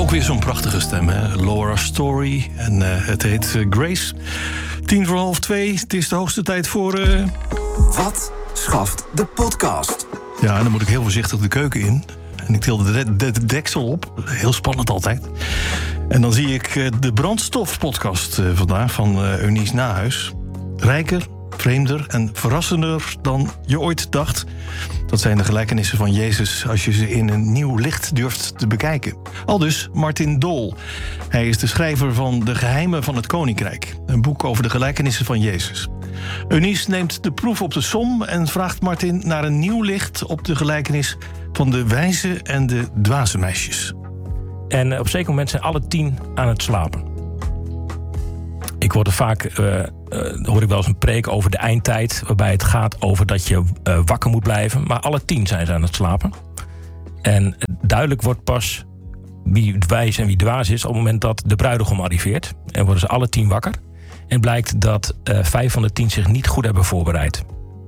Ook weer zo'n prachtige stem, hè? Laura Story. En het heet Grace. 2:10. Het is de hoogste tijd voor... Wat schaft de podcast? Ja, en dan moet ik heel voorzichtig de keuken in. En ik tilde de deksel op. Heel spannend altijd. En dan zie ik de brandstofpodcast vandaag van Eunice Nahuis. Rijker, vreemder en verrassender dan je ooit dacht. Dat zijn de gelijkenissen van Jezus als je ze in een nieuw licht durft te bekijken. Aldus Martin Dool. Hij is de schrijver van De Geheimen van het Koninkrijk. Een boek over de gelijkenissen van Jezus. Eunice neemt de proef op de som en vraagt Martin naar een nieuw licht op de gelijkenis van de wijze en de dwaze meisjes. En op een zeker moment zijn alle 10 aan het slapen. Ik hoor vaak hoor ik wel eens een preek over de eindtijd, waarbij het gaat over dat je wakker moet blijven. Maar alle 10 zijn ze aan het slapen. En duidelijk wordt pas wie wijs en wie dwaas is op het moment dat de bruidegom arriveert. En worden ze alle 10 wakker. En blijkt dat 5 van de 10 zich niet goed hebben voorbereid.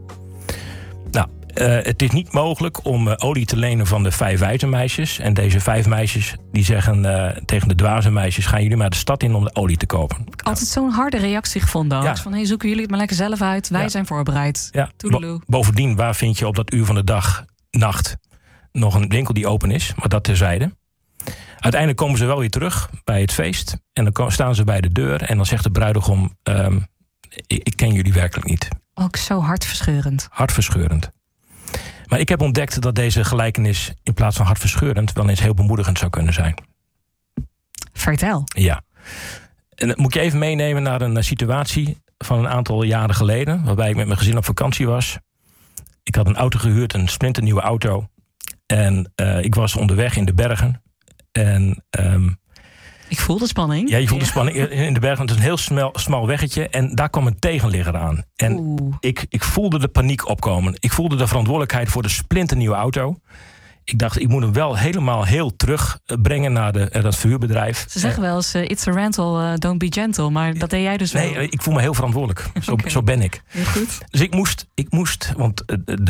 Nou, het is niet mogelijk om olie te lenen van de 5 wijze meisjes. En deze 5 meisjes die zeggen tegen de dwaze meisjes: gaan jullie maar de stad in om de olie te kopen. Altijd zo'n harde reactie gevonden. Ja. Van, hey, zoeken jullie het maar lekker zelf uit. Wij zijn voorbereid. Ja. Toedeloe. Bovendien, waar vind je op dat uur van de dag, nacht, nog een winkel die open is? Maar dat terzijde. Uiteindelijk komen ze wel weer terug bij het feest. En dan staan ze bij de deur. En dan zegt de bruidegom: ik ken jullie werkelijk niet. Ook zo hartverscheurend. Hartverscheurend. Maar ik heb ontdekt dat deze gelijkenis in plaats van hartverscheurend wel eens heel bemoedigend zou kunnen zijn. Vertel. Ja. En dan moet je even meenemen naar een situatie van een aantal jaren geleden, waarbij ik met mijn gezin op vakantie was. Ik had een auto gehuurd, een splinternieuwe auto. En ik was onderweg in de bergen. En ik voel de spanning. ja, je voelt de spanning in de bergen. Het is een heel smal weggetje. En daar kwam een tegenligger aan. En ik voelde de paniek opkomen. Ik voelde de verantwoordelijkheid voor de splinternieuwe auto. Ik dacht, ik moet hem wel helemaal heel terugbrengen naar dat verhuurbedrijf. Ze zeggen wel eens, it's a rental, don't be gentle. Maar dat deed jij dus wel. Nee, ik voel me heel verantwoordelijk. Okay. Zo ben ik. Heel goed. Dus ik moest, want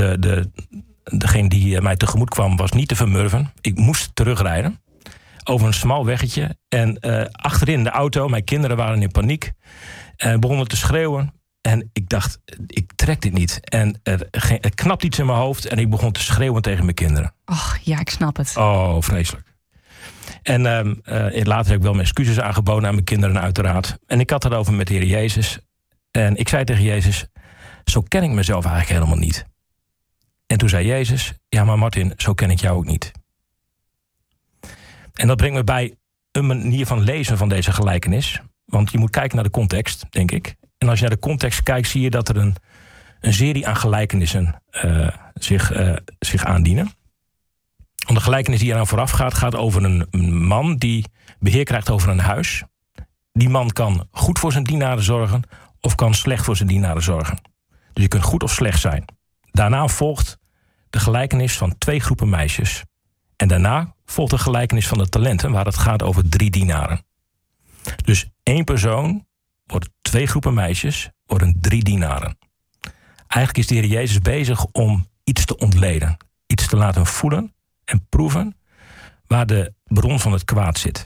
degene die mij tegemoet kwam was niet te vermurven. Ik moest terugrijden over een smal weggetje. En achterin de auto, mijn kinderen waren in paniek. En begonnen te schreeuwen. En ik dacht, ik trek dit niet. En er knapt iets in mijn hoofd. En ik begon te schreeuwen tegen mijn kinderen. Och, ja, ik snap het. Oh, vreselijk. En later heb ik wel mijn excuses aangeboden aan mijn kinderen uiteraard. En ik had het over met de Heer Jezus. En ik zei tegen Jezus: zo ken ik mezelf eigenlijk helemaal niet. En toen zei Jezus: ja, maar Martin, zo ken ik jou ook niet. En dat brengt me bij een manier van lezen van deze gelijkenis. Want je moet kijken naar de context, denk ik. En als je naar de context kijkt, zie je dat er een serie aan gelijkenissen zich aandienen. Want de gelijkenis die eraan vooraf gaat over een man die beheer krijgt over een huis. Die man kan goed voor zijn dienaren zorgen of kan slecht voor zijn dienaren zorgen. Dus je kunt goed of slecht zijn. Daarna volgt de gelijkenis van 2 groepen meisjes. En daarna volgt de gelijkenis van de talenten, waar het gaat over 3 dienaren. Dus 1 persoon wordt 2 groepen meisjes, worden 3 dienaren. Eigenlijk is de Heer Jezus bezig om iets te ontleden. Iets te laten voelen en proeven waar de bron van het kwaad zit.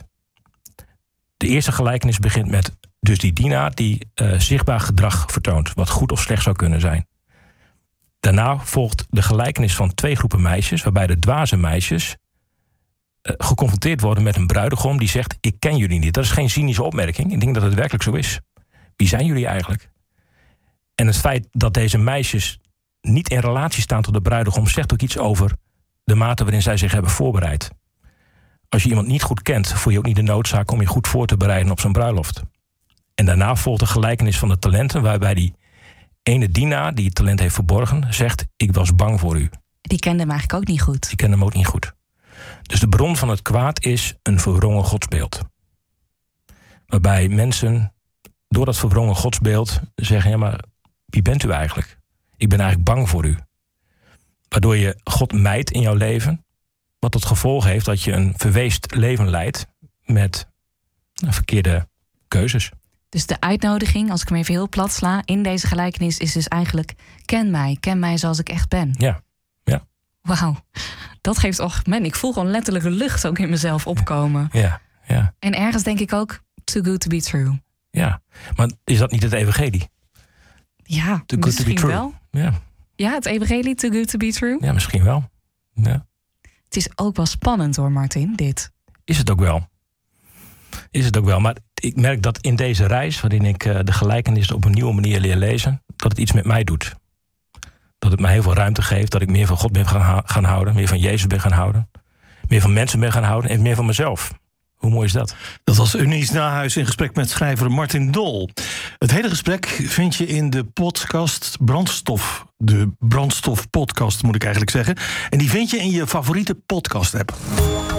De eerste gelijkenis begint met dus die dienaar die zichtbaar gedrag vertoont, wat goed of slecht zou kunnen zijn. Daarna volgt de gelijkenis van 2 groepen meisjes, waarbij de dwaze meisjes geconfronteerd worden met een bruidegom die zegt: ik ken jullie niet. Dat is geen cynische opmerking. Ik denk dat het werkelijk zo is. Wie zijn jullie eigenlijk? En het feit dat deze meisjes niet in relatie staan tot de bruidegom zegt ook iets over de mate waarin zij zich hebben voorbereid. Als je iemand niet goed kent, voel je ook niet de noodzaak om je goed voor te bereiden op zo'n bruiloft. En daarna volgt de gelijkenis van de talenten, waarbij die ene dienaar die het talent heeft verborgen zegt: ik was bang voor u. Die kende hem eigenlijk ook niet goed. Die kende hem ook niet goed. Dus de bron van het kwaad is een verwrongen godsbeeld. Waarbij mensen door dat verwrongen godsbeeld zeggen: ja, maar wie bent u eigenlijk? Ik ben eigenlijk bang voor u. Waardoor je God mijdt in jouw leven. Wat tot gevolg heeft dat je een verweest leven leidt met verkeerde keuzes. Dus de uitnodiging, als ik hem even heel plat sla, in deze gelijkenis is dus eigenlijk: ken mij zoals ik echt ben. Ja. Wauw, dat geeft, ik voel gewoon letterlijk lucht ook in mezelf opkomen. Ja. Ja. En ergens denk ik ook, too good to be true. Ja, maar is dat niet het evangelie? Ja, Too good to be misschien true. wel. Ja, Ja, het evangelie, too good to be true. ja, misschien wel. Ja. Het is ook wel spannend hoor, Martin, dit. Is het ook wel. Is het ook wel. Maar ik merk dat in deze reis, waarin ik de gelijkenissen op een nieuwe manier leer lezen, dat het iets met mij doet. Dat het mij heel veel ruimte geeft, dat ik meer van God ben gaan houden, meer van Jezus ben gaan houden, meer van mensen ben gaan houden en meer van mezelf. Hoe mooi is dat? Dat was Eunice Nahuis in gesprek met schrijver Martin Dol. Het hele gesprek vind je in de podcast Brandstof. De Brandstof podcast moet ik eigenlijk zeggen. En die vind je in je favoriete podcast app.